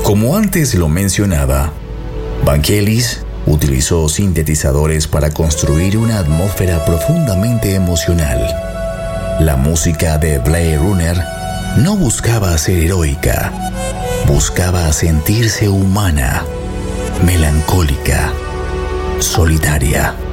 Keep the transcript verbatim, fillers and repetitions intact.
Como antes lo mencionaba, Vangelis utilizó sintetizadores para construir una atmósfera profundamente emocional. La música de Blade Runner no buscaba ser heroica, buscaba sentirse humana, melancólica, solitaria.